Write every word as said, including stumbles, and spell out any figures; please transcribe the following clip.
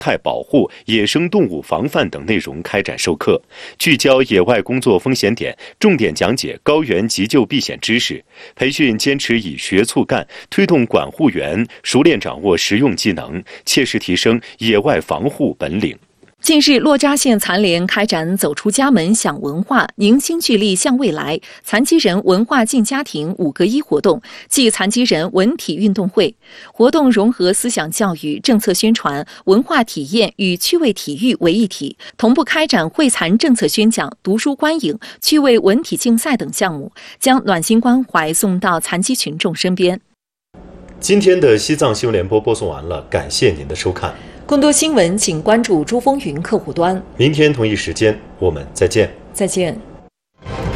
态保护、野生动物防范等内容开展授课，聚焦野外工作风险点，重点讲解高原急救避险知识，培训坚持以学促干，推动管护员熟练掌握实用技能，切实提升野外防护本领。 近日，珞珈县残联开展走出家门享文化，凝心聚力向未来残疾人文化进家庭五个一活动暨残疾人文体运动会。活动融合思想教育、政策宣传、文化体验与趣味体育为一体，同步开展惠残政策宣讲、读书观影、趣味文体竞赛等项目，将暖心关怀送到残疾群众身边。 今天的西藏新闻联播播送完了，感谢您的收看。 更多新闻请关注珠风云客户端。 明天同一时间我们再见。 再见。